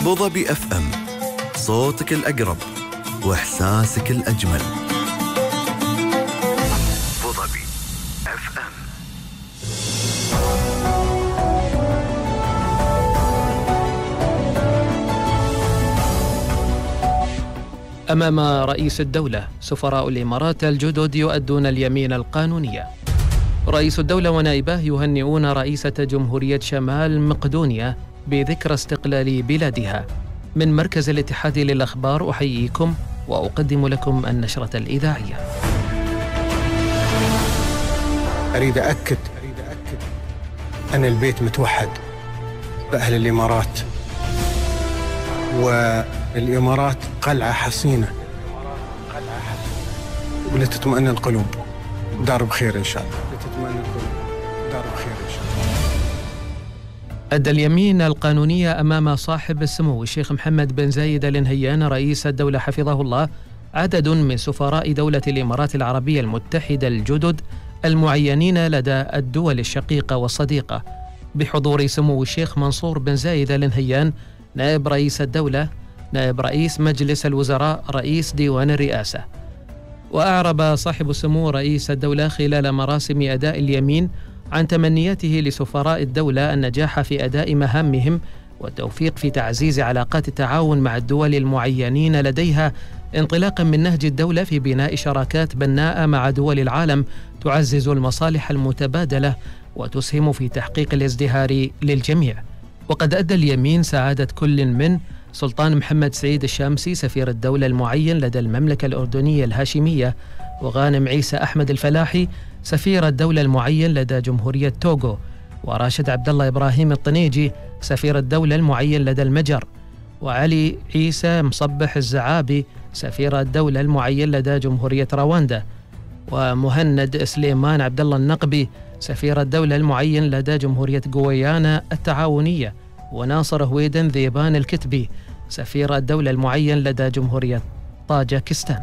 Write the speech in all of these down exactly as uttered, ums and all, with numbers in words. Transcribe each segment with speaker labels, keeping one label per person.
Speaker 1: بوظبي اف ام، صوتك الأقرب واحساسك الأجمل. بوظبي اف ام.
Speaker 2: أمام رئيس الدولة، سفراء الإمارات الجدد يؤدون اليمين القانونية. رئيس الدولة ونائبه يهنئون رئيسة جمهورية شمال مقدونيا بذكرى استقلال بلادها. من مركز الاتحاد للأخبار أحييكم وأقدم لكم النشرة الإذاعية.
Speaker 3: أريد أكد أن البيت متوحد بأهل الإمارات، والإمارات قلعة حصينة ولتطمئن القلوب. دار بخير إن شاء الله. لتطمئن القلوب. دار بخير إن شاء الله.
Speaker 2: أدى اليمين القانونية أمام صاحب السمو الشيخ محمد بن زايد آل نهيان رئيس الدولة حفظه الله عدد من سفراء دولة الإمارات العربية المتحدة الجدد المعينين لدى الدول الشقيقة والصديقة، بحضور سمو الشيخ منصور بن زايد آل نهيان نائب رئيس الدولة، نائب رئيس مجلس الوزراء، رئيس ديوان الرئاسة. وأعرب صاحب السمو رئيس الدولة خلال مراسم أداء اليمين عن تمنياته لسفراء الدولة النجاح في أداء مهامهم والتوفيق في تعزيز علاقات التعاون مع الدول المعينين لديها، انطلاقا من نهج الدولة في بناء شراكات بناءة مع دول العالم تعزز المصالح المتبادلة وتسهم في تحقيق الازدهار للجميع. وقد أدى اليمين سعادة كل من سلطان محمد سعيد الشامسي سفير الدولة المعين لدى المملكة الأردنية الهاشمية، وغانم عيسى أحمد الفلاحي سفير الدولة المعين لدى جمهورية توغو، وراشد عبد الله إبراهيم الطنيجي سفير الدولة المعين لدى المجر، وعلي عيسى مصبح الزعابي سفير الدولة المعين لدى جمهورية رواندا، ومهند سليمان عبد الله النقبي سفير الدولة المعين لدى جمهورية غويانا التعاونية، وناصر هويدن ذيبان الكتبي سفير الدولة المعين لدى جمهورية طاجكستان.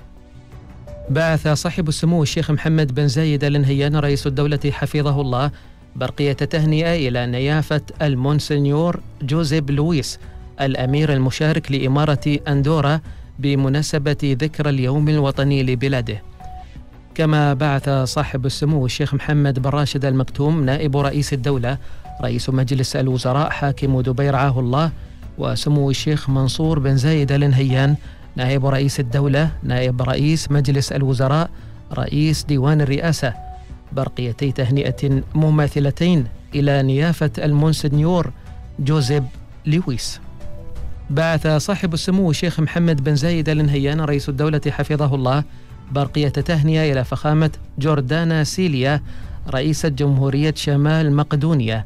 Speaker 2: بعث صاحب السمو الشيخ محمد بن زايد آل نهيان رئيس الدولة حفظه الله برقية تهنئة إلى نيافة المونسنيور جوزيب لويس الأمير المشارك لإمارة أندورا بمناسبة ذكرى اليوم الوطني لبلاده. كما بعث صاحب السمو الشيخ محمد بن راشد المكتوم نائب رئيس الدولة رئيس مجلس الوزراء حاكم دبي رعاه الله، وسمو الشيخ منصور بن زايد آل نهيان نائب رئيس الدولة نائب رئيس مجلس الوزراء رئيس ديوان الرئاسة برقيتي تهنئة مماثلتين إلى نيافة المونسنيور جوزيب لويس. بعث صاحب السمو الشيخ محمد بن زايد آل نهيان رئيس الدولة حفظه الله برقية تهنئة إلى فخامة جوردانا سيليا رئيسة جمهورية شمال مقدونيا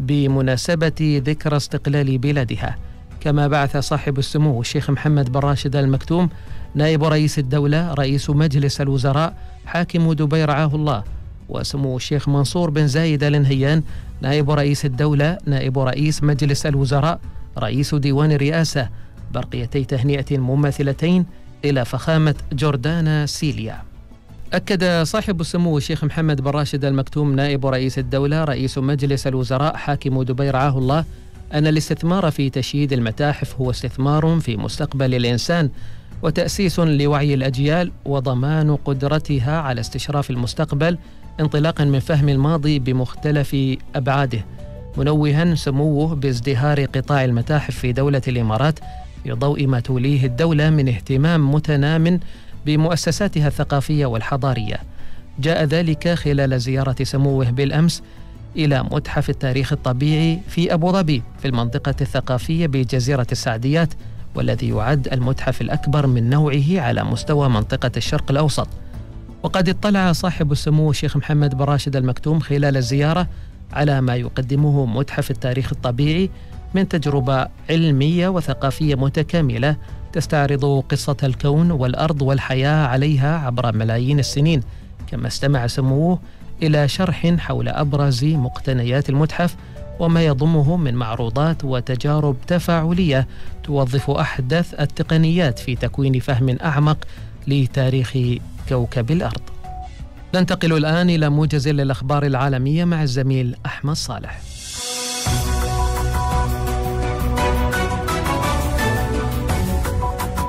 Speaker 2: بمناسبة ذكرى استقلال بلادها. كما بعث صاحب السمو الشيخ محمد بن راشد المكتوم نائب رئيس الدولة رئيس مجلس الوزراء حاكم دبي رعاه الله، وسمو الشيخ منصور بن زايد آل نهيان نائب رئيس الدولة نائب رئيس مجلس الوزراء رئيس ديوان الرئاسة برقيتي تهنئة مماثلتين إلى فخامة جوردانا سيليا. أكد صاحب السمو الشيخ محمد بن راشد المكتوم نائب رئيس الدولة رئيس مجلس الوزراء حاكم دبي رعاه الله أن الاستثمار في تشييد المتاحف هو استثمار في مستقبل الإنسان وتأسيس لوعي الأجيال وضمان قدرتها على استشراف المستقبل انطلاقا من فهم الماضي بمختلف أبعاده، منوها سموه بازدهار قطاع المتاحف في دولة الإمارات في ضوء ما توليه الدولة من اهتمام متنام بمؤسساتها الثقافية والحضارية. جاء ذلك خلال زيارة سموه بالأمس إلى متحف التاريخ الطبيعي في أبو ظبي في المنطقة الثقافية بجزيرة السعديات، والذي يعد المتحف الأكبر من نوعه على مستوى منطقة الشرق الأوسط. وقد اطلع صاحب السمو الشيخ محمد بن راشد المكتوم خلال الزيارة على ما يقدمه متحف التاريخ الطبيعي من تجربة علمية وثقافية متكاملة تستعرض قصة الكون والأرض والحياة عليها عبر ملايين السنين. كما استمع سموه إلى شرح حول أبرز مقتنيات المتحف وما يضمه من معروضات وتجارب تفاعلية توظف أحدث التقنيات في تكوين فهم أعمق لتاريخ كوكب الأرض. ننتقل الآن إلى موجز للأخبار العالمية مع الزميل أحمد صالح.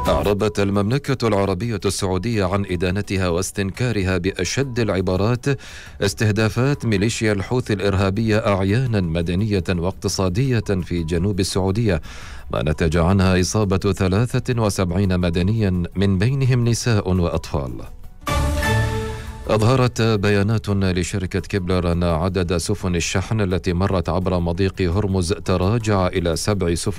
Speaker 4: أعربت المملكة العربية السعودية عن إدانتها واستنكارها بأشد العبارات استهدافات ميليشيا الحوثي الإرهابية أعيانا مدنية واقتصادية في جنوب السعودية، ما نتج عنها إصابة ثلاثة وسبعين مدنيا من بينهم نساء وأطفال. أظهرت بيانات لشركة كيبلر أن عدد سفن الشحن التي مرت عبر مضيق هرمز تراجع إلى سبع سفن